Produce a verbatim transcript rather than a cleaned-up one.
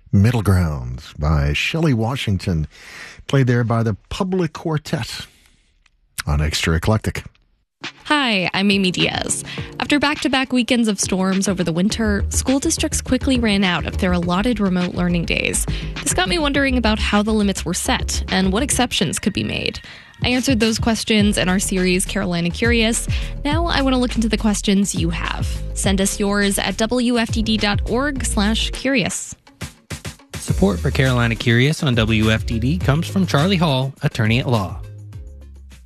Middle Ground by Shelley Washington, played there by the Public Quartet on Extra Eclectic. Hi, I'm Amy Diaz. After back-to-back weekends of storms over the winter, school districts quickly ran out of their allotted remote learning days. This got me wondering about how the limits were set and what exceptions could be made. I answered those questions in our series, Carolina Curious. Now I want to look into the questions you have. Send us yours at W F D D dot org slash curious. Support for Carolina Curious on W F D D comes from Charlie Hall, attorney at law.